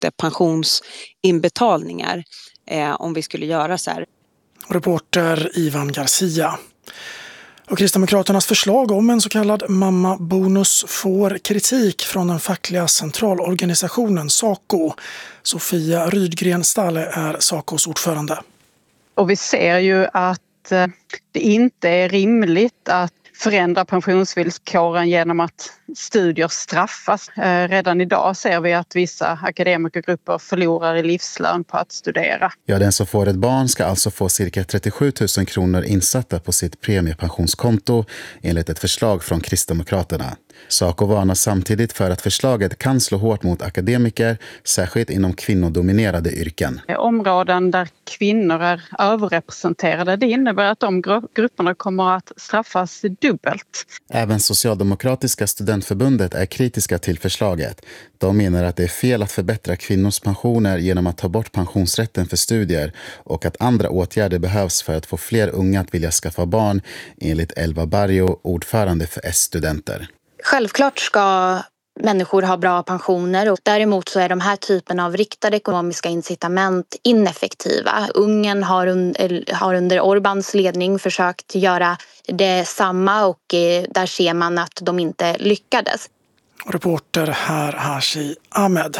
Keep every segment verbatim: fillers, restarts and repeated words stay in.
pensionsinbetalningar eh, om vi skulle göra så här. Reporter Ivan Garcia. Och Kristdemokraternas förslag om en så kallad mammabonus får kritik från den fackliga centralorganisationen SACO. Sofia Rydgren Stalle är SACOs ordförande. Och vi ser ju att det inte är rimligt att förändra pensionsvillkoren genom att studier straffas. Redan idag ser vi att vissa akademikergrupper förlorar i livslön på att studera. Ja, den som får ett barn ska alltså få cirka trettiosju tusen kronor insatta på sitt premiepensionskonto enligt ett förslag från Kristdemokraterna. SACO varnar samtidigt för att förslaget kan slå hårt mot akademiker, särskilt inom kvinnodominerade yrken. Områden där kvinnor är överrepresenterade, det innebär att de grupperna kommer att straffas dubbelt. Även Socialdemokratiska studentförbundet är kritiska till förslaget. De menar att det är fel att förbättra kvinnors pensioner genom att ta bort pensionsrätten för studier och att andra åtgärder behövs för att få fler unga att vilja skaffa barn, enligt Elva Barrio, ordförande för S-studenter. Självklart ska människor ha bra pensioner och däremot så är de här typen av riktade ekonomiska incitament ineffektiva. Ungern har, un- har under Orbáns ledning försökt göra detsamma och eh, där ser man att de inte lyckades. Reporter här Hashi Ahmed.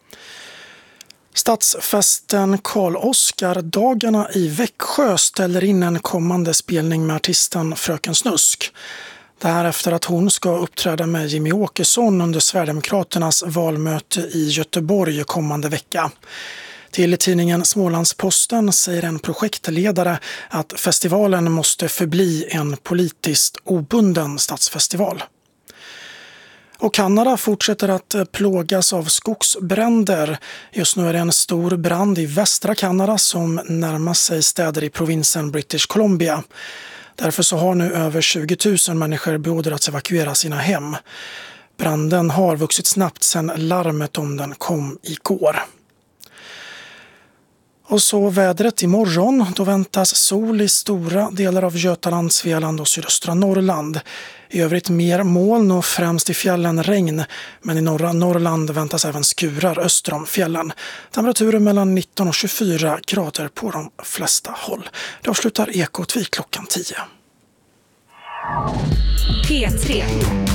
Stadsfesten Karl Oskar-dagarna i Växjö ställer in en kommande spelning med artisten Fröken Snusk. Det här efter att hon ska uppträda med Jimmy Åkesson under Sverigedemokraternas valmöte i Göteborg kommande vecka. Till tidningen Smålandsposten säger en projektledare att festivalen måste förbli en politiskt obunden stadsfestival. Och Kanada fortsätter att plågas av skogsbränder. Just nu är det en stor brand i västra Kanada som närmar sig städer i provinsen British Columbia. Därför så har nu över tjugo tusen människor beordrats evakuera sina hem. Branden har vuxit snabbt sedan larmet om den kom igår. Och så vädret imorgon. Då väntas sol i stora delar av Götaland, Svealand och sydöstra Norrland. I övrigt mer moln och främst i fjällen regn. Men i norra Norrland väntas även skurar öster om fjällen. Temperaturer mellan nitton och tjugofyra grader på de flesta håll. Det avslutar Ekot vid klockan tio. P tre.